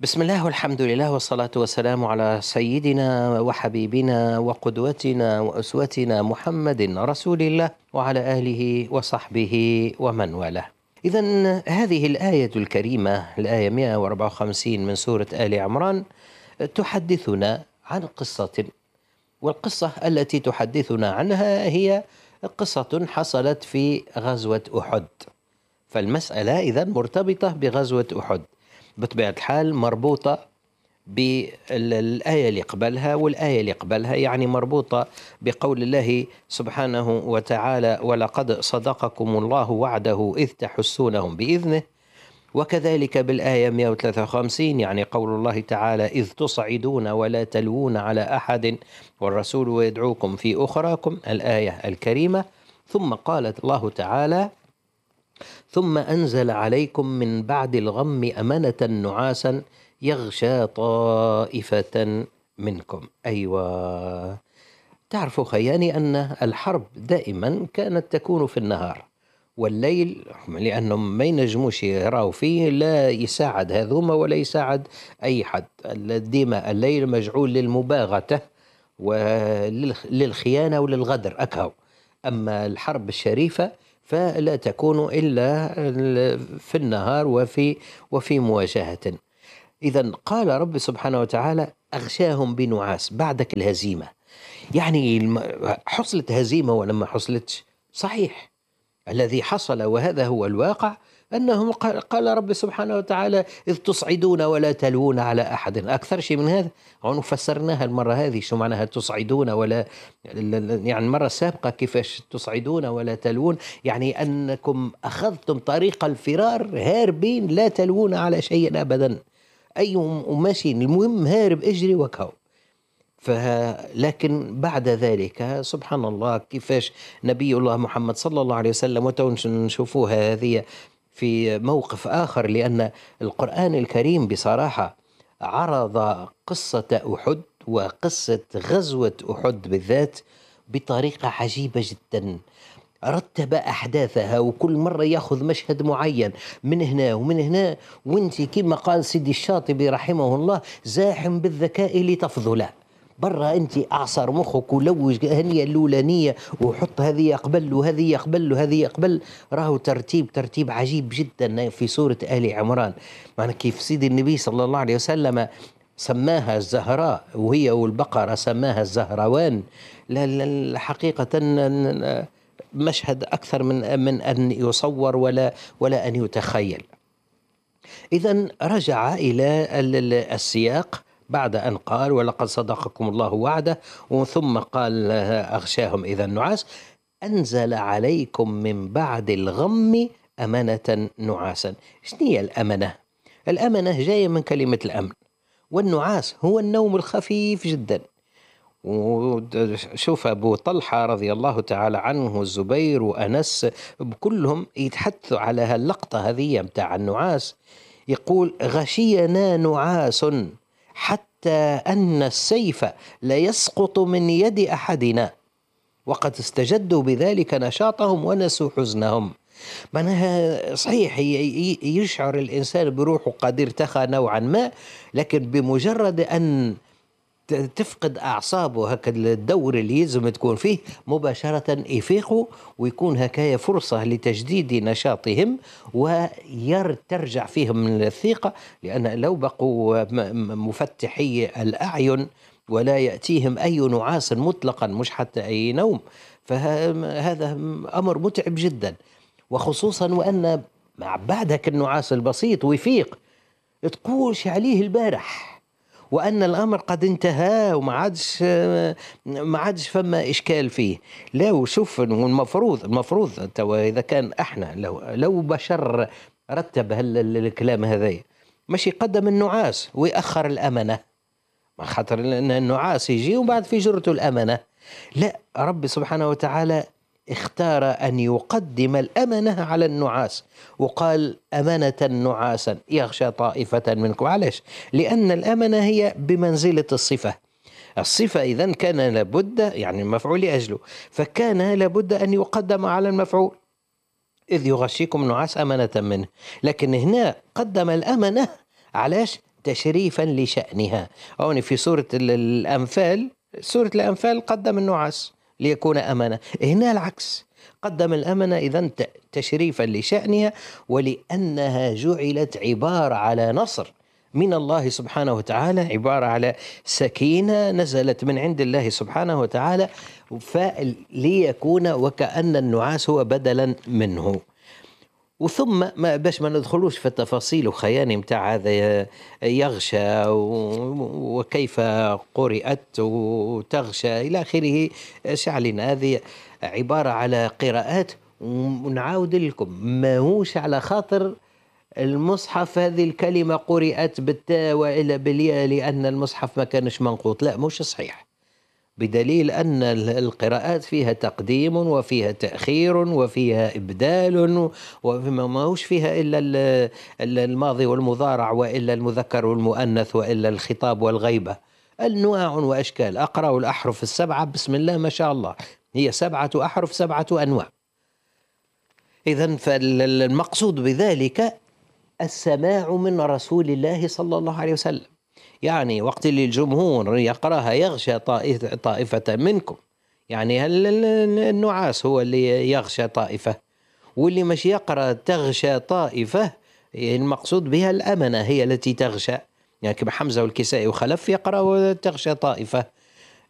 بسم الله والحمد لله والصلاة والسلام على سيدنا وحبيبنا وقدوتنا وأسوتنا محمد رسول الله وعلى آله وصحبه ومن والاه. إذن هذه الآية الكريمة الآية 154 من سورة آل عمران تحدثنا عن قصة، والقصة التي تحدثنا عنها هي قصة حصلت في غزوة أحد. فالمسألة إذن مرتبطة بغزوة أحد، بطبيعة الحال مربوطة بالآية اللي قبلها والآية اللي قبلها، يعني مربوطة بقول الله سبحانه وتعالى: ولقد صدقكم الله وعده إذ تحسونهم بإذنه. وكذلك بالآية 153 يعني قول الله تعالى: إذ تصعدون ولا تلوون على أحد والرسول يدعوكم في أخراكم، الآية الكريمة. ثم قالت الله تعالى: ثم أنزل عليكم من بعد الغم أمنة نعاسا يغشى طائفة منكم. أيوة، تعرفوا خياني أن الحرب دائما كانت تكون في النهار، والليل لأنهم ما ينجموش يراو فيه لا يساعد هذوما ولا يساعد أي حد. ديما الليل مجعول للمباغتة وللخيانة وللغدر أكهو. أما الحرب الشريفة فلا تكون إلا في النهار وفي مواجهة. إذن قال رب سبحانه وتعالى: أغشاهم بنعاس بعدك الهزيمة. يعني حصلت هزيمة ولما حصلتش صحيح، الذي حصل وهذا هو الواقع أنهم قال رب سبحانه وتعالى: إذ تصعدون ولا تلوون على أحد. أكثر شيء من هذا فسرناها المرة هذه شو معناها تصعدون ولا، يعني المرة السابقة كيفاش تصعدون ولا تلوون، يعني أنكم أخذتم طريق الفرار هاربين لا تلوون على شيء أبدا، أي ماشي المهم هارب اجري وكهو. لكن بعد ذلك سبحان الله كيفاش نبي الله محمد صلى الله عليه وسلم، ونشوفوها هذه في موقف آخر، لأن القرآن الكريم بصراحة عرض قصة أحد وقصة غزوة أحد بالذات بطريقة عجيبة جدا، رتب أحداثها، وكل مرة يأخذ مشهد معين من هنا ومن هنا، وانت كما قال سيدي الشاطبي رحمه الله: زاحم بالذكاء لتفضل. برا انت اعصر مخك ولوج هنيه الاولانيه وحط هذه يقبل وهذه يقبل وهذه يقبل. راهو ترتيب عجيب جدا في سوره ال عمران. معنى كيف سيدي النبي صلى الله عليه وسلم سماها الزهراء، وهي والبقره سماها الزهروان. لا حقيقه مشهد اكثر من ان يصور ولا ان يتخيل. إذن رجع إلى السياق بعد أن قال: ولقد صدقكم الله وعده، ثم قال: أغشاهم إذا النعاس أنزل عليكم من بعد الغم أمنة نعاسا. شنو هي الأمنة؟ الأمنة جاية من كلمة الأمن، والنعاس هو النوم الخفيف جدا. وشوف أبو طلحة رضي الله تعالى عنه الزبير وأنس كلهم يتحدثوا على هاللقطة هذه متاع النعاس. يقول: غشينا نعاس حتى أن السيف لا يسقط من يد أحدنا وقد استجدوا بذلك نشاطهم ونسوا حزنهم. معناها صحيح يشعر الإنسان بروحه قد ارتخى نوعا ما، لكن بمجرد أن تفقد أعصابه هكا الدور اللي يلزم تكون فيه مباشرة يفيقوا، ويكون هكايا فرصة لتجديد نشاطهم وترجع فيهم من الثقة. لأن لو بقوا مفتحي الأعين ولا يأتيهم أي نعاس مطلقا مش حتى أي نوم، فهذا أمر متعب جدا، وخصوصا وأن مع بعدك النعاس البسيط ويفيق تقولش عليه البارح وأن الأمر قد انتهى وما عادش فما إشكال فيه. لو شوف المفروض إذا كان احنا لو بشر رتب الكلام هذا، مش يقدم النعاس ويأخر الأمنة، ما خاطر النعاس يجي وبعد في جرته الأمنة. لا، رب سبحانه وتعالى اختار أن يقدم الأمنة على النعاس، وقال: أمنة نعاسا يغشى طائفة منكم. علاش؟ لأن الأمنة هي بمنزلة الصفة إذن كان لابد، يعني المفعول لأجله، فكان لابد أن يقدم على المفعول: إذ يغشيكم نعاس أمنة منه. لكن هنا قدم الأمنة، علاش؟ تشريفا لشأنها. هون في سورة الأنفال قدم النعاس ليكون أمنة، هنا العكس، قدم الأمنة إذن تشريفا لشأنها، ولأنها جعلت عبارة على نصر من الله سبحانه وتعالى، عبارة على سكينة نزلت من عند الله سبحانه وتعالى، فليكون وكأن النعاس هو بدلا منه. وثم ما باش ما ندخلوش في التفاصيل وخياني متاع هذا يغشى وكيف قرأت وتغشى إلى آخره، شعلنا هذه عبارة على قراءات. ونعاود لكم ماهوش على خاطر المصحف هذه الكلمة قرأت بالتاء وإلا بالياء لأن المصحف ما كانش منقوط، لا مش صحيح، بدليل أن القراءات فيها تقديم وفيها تأخير وفيها إبدال، وما ماهوش فيها إلا الماضي والمضارع وإلا المذكر والمؤنث وإلا الخطاب والغيبة. أنواع وأشكال. أقرأ الأحرف السبعة بسم الله ما شاء الله، هي 7 أحرف 7 أنواع. إذن فالمقصود بذلك السماع من رسول الله صلى الله عليه وسلم. يعني وقت اللي الجمهور يقرأها يغشى طائفة منكم، يعني النعاس هو اللي يغشى طائفة، واللي مش يقرأ تغشى طائفة المقصود بها الأمنة هي التي تغشى، يعني كما حمزة والكسائي وخلف يقرأ تغشى طائفة،